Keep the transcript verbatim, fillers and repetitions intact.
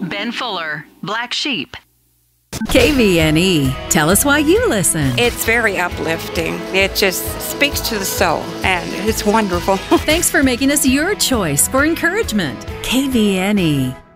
Ben Fuller, Black Sheep. K V N E. Tell us why you listen. It's very uplifting. It just speaks to the soul, and it's wonderful. Thanks for making us your choice for encouragement. K V N E.